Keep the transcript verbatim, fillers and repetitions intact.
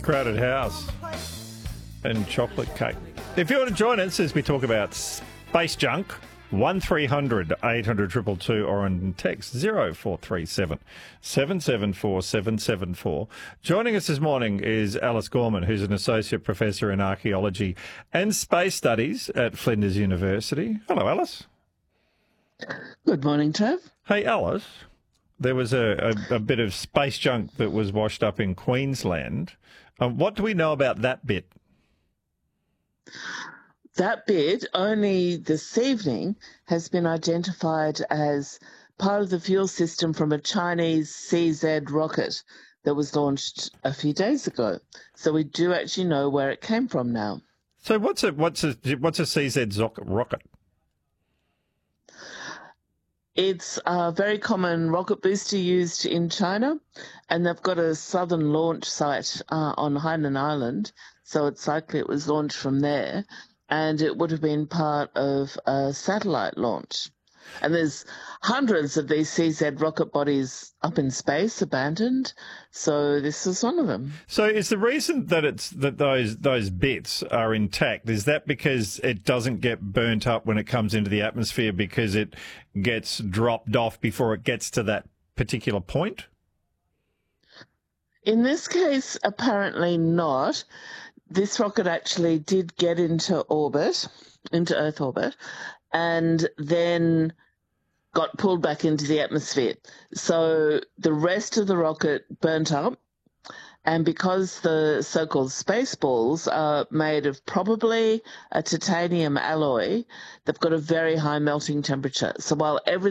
Crowded House and chocolate cake. If you want to join us as we talk about space junk, one three hundred eight hundred two two two or on text zero four three seven seven seven four seven seven four. Joining us this morning is Alice Gorman, who's an Associate Professor in Archaeology and Space Studies at Flinders University. Hello, Alice. Good morning, Trev. Hey, Alice. There was a, a, a bit of space junk that was washed up in Queensland. Um, what do we know about that bit? That bit, only this evening, has been identified as part of the fuel system from a Chinese C Z rocket that was launched a few days ago. So we do actually know where it came from now. So what's a what's a what's a C Z rocket? It's a very common rocket booster used in China, and they've got a southern launch site uh, on Hainan Island, so it's likely it was launched from there, and it would have been part of a satellite launch. And there's hundreds of these C Z rocket bodies up in space, abandoned, so this is one of them. So is the reason that it's that those those bits are intact, is that because it doesn't get burnt up when it comes into the atmosphere because it gets dropped off before it gets to that particular point? In this case, apparently not. This rocket actually did get into orbit, into Earth orbit, and then got pulled back into the atmosphere. So the rest of the rocket burnt up, and because the so-called space balls are made of probably a titanium alloy, they've got a very high melting temperature. So while every